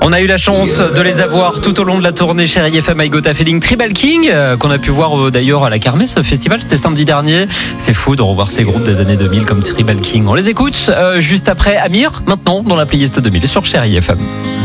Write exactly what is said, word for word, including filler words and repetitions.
On a eu la chance de les avoir tout au long de la tournée Chérie F M I Got a Feeling Tribal King, euh, qu'on a pu voir euh, d'ailleurs à la Kermesse Festival, c'était samedi dernier. C'est fou de revoir ces groupes des années deux mille comme Tribal King. On les écoute euh, juste après Amir, maintenant dans la playlist deux mille sur Chérie F M.